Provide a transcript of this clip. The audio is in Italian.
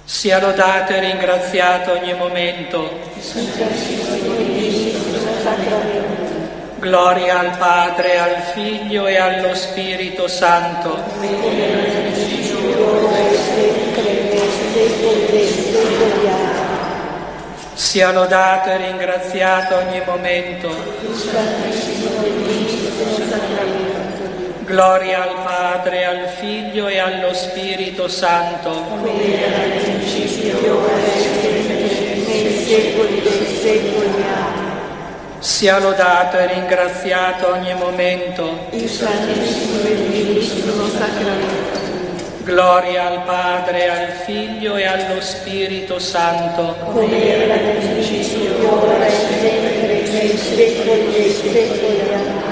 Sia lodato e ringraziato ogni momento. Gloria al Padre, al Figlio e allo Spirito Santo. Sia lodato e ringraziato ogni momento. Gloria al Padre, al Figlio e allo Spirito Santo. Come era nel principio, ora e sempre, nei secoli dei secoli. Sia lodato e ringraziato ogni momento. Il Santissimo e Divinissimo Sacramento. Gloria al Padre, al Figlio e allo Spirito Santo. Come era nel principio, ora e sempre, nei secoli dei secoli.